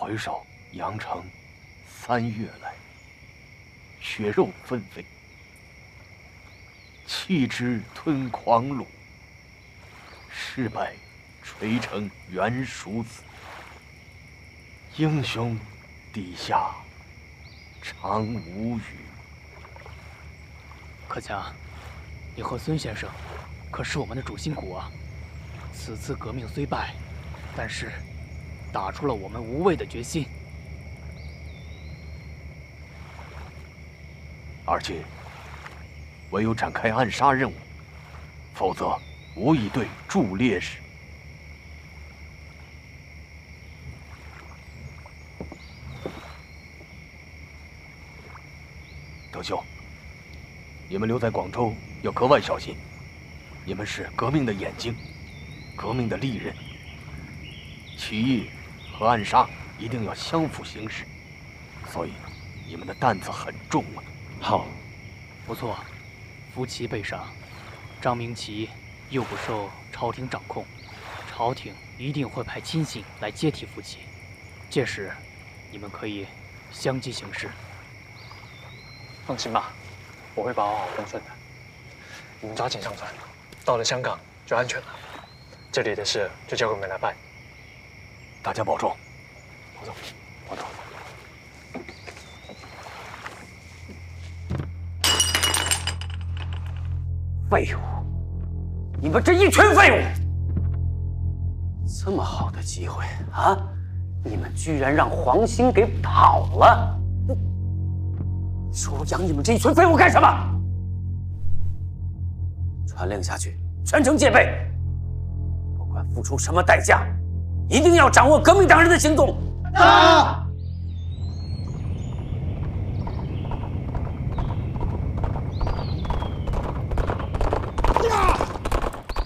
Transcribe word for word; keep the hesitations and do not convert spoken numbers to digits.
回首阳城三月来，血肉纷飞，弃之吞狂虏，失败垂成袁蜀子。英雄底下常无语。 可嘉，你和孙先生可是我们的主心骨啊！此次革命虽败，但是打出了我们无畏的决心。 而今唯有展开暗杀任务，否则无以对驻烈士。德兄，你们留在广州要格外小心，你们是革命的眼睛，革命的利刃，起义和暗杀一定要相辅行事，所以你们的担子很重啊。 好， 不错，夫齐被杀，张明奇又不受朝廷掌控，朝廷一定会派亲信来接替夫齐，届时你们可以相继行事。 放心吧，我会把握好分寸的。你们抓紧上船，到了香港就安全了。这里的事就交给我们来办。 大家保重。 保重， 保重。 废物！你们这一群废物！这么好的机会啊，你们居然让黄兴给跑了！你说我养你们这一群废物干什么？传令下去，全城戒备，不管付出什么代价，一定要掌握革命党人的行踪。啊